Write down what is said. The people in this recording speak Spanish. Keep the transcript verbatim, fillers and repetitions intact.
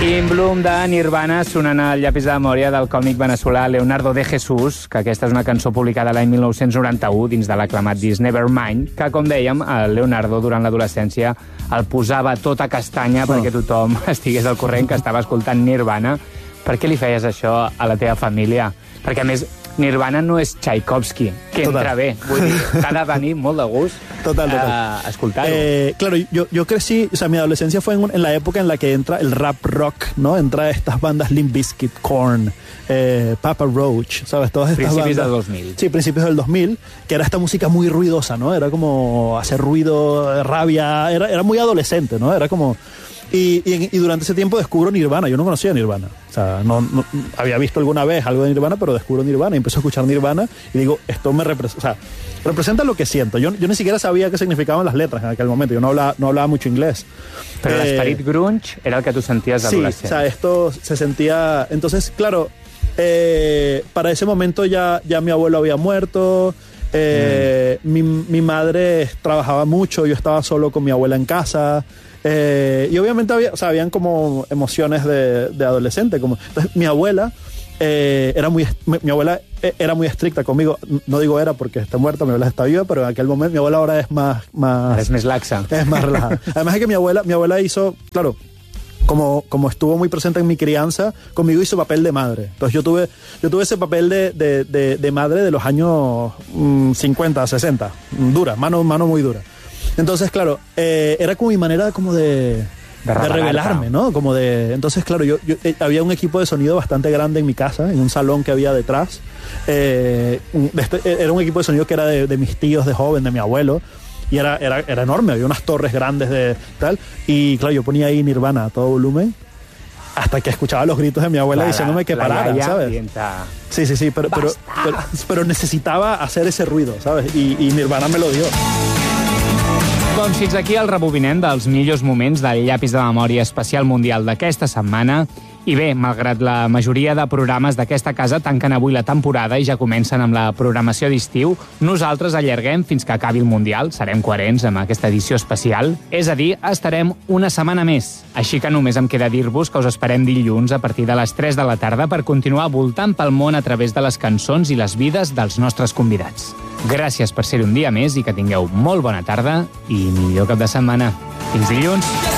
In Bloom de Nirvana sonant al llapis de memòria del còmic veneçolà Leonardo de Jesús, que aquesta és una cançó publicada l'any mil nou-cents noranta-u dins de l'aclamat disc Nevermind, que, com dèiem, el Leonardo durant l'adolescència el posava tota castanya oh. perquè tothom estigués al corrent que estava escoltant Nirvana. Per què li feies això a la teva família? Perquè, a més, Nirvana no és Tchaikovsky, que total. Entra bé. Vull dir, t'ha de venir molt de gust total, total. a escoltar-ho. Eh, claro, yo, yo crecí, o sea, mi adolescencia fue en, en la época en la que entra el rap rock, ¿no? Entra estas bandas Limp Bizkit, Korn, eh, Papa Roach, ¿sabes? Todas estas principios bandas. del dos mil. Sí, principios del dos mil, que era esta música muy ruidosa, ¿no? Era como hacer ruido, rabia, era, era muy adolescente, ¿no? Era como... Y, y, y durante ese tiempo descubro Nirvana. Yo no conocía Nirvana. O sea, no, no, había visto alguna vez algo de Nirvana, pero descubro Nirvana y empiezo a escuchar Nirvana y digo, esto me representa, o sea, representa lo que siento. Yo, yo ni siquiera sabía qué significaban las letras en aquel momento. Yo no hablaba, no hablaba mucho inglés. Pero eh, l'esperit grunge era el que tú sentías adolescente. Sí, o sea, esto se sentía... Entonces, claro, eh, para ese momento ya, ya mi abuelo había muerto... Eh, mm. mi, mi madre trabajaba mucho, yo estaba solo con mi abuela en casa... Eh, y obviamente había, o sea, habían como emociones de, de adolescente. Como, entonces, mi abuela eh, era muy mi, mi abuela era muy estricta conmigo. No digo era porque está muerta, mi abuela está viva, pero en aquel momento mi abuela ahora es más... más es más laxa. Es más relajada. Además es que mi abuela, mi abuela hizo, claro, como, como estuvo muy presente en mi crianza, conmigo hizo papel de madre. Entonces yo tuve, yo tuve ese papel de, de, de, de madre de los años mmm, cincuenta, sesenta. Dura, mano, mano muy dura. Entonces, claro, eh, era como mi manera como de, de, de revelarme, ¿no? Como de, entonces, claro, yo, yo eh, había un equipo de sonido bastante grande en mi casa, en un salón que había detrás. Eh, este, era un equipo de sonido que era de, de mis tíos de joven, de mi abuelo, y era, era, era enorme, había unas torres grandes de tal. Y claro, yo ponía ahí Nirvana a todo volumen, hasta que escuchaba los gritos de mi abuela la, diciéndome que parara, ¿sabes? Vienta. Sí, sí, sí, pero, pero, pero, pero necesitava hacer ese ruido, ¿sabes? Y, y Nirvana me lo dio. Doncs fins aquí el rebobinem dels millors moments del llapis de memòria especial mundial d'aquesta setmana. I bé, malgrat la majoria de programes d'aquesta casa tanquen avui la temporada i ja comencen amb la programació d'estiu, nosaltres allarguem fins que acabi el Mundial, serem coherents amb aquesta edició especial, és a dir, estarem una setmana més. Així que només em queda dir-vos que us esperem dilluns a partir de les tres de la tarda per continuar voltant pel món a través de les cançons i les vides dels nostres convidats. Gràcies per ser un dia més i que tingueu molt bona tarda i millor cap de setmana. Fins dilluns!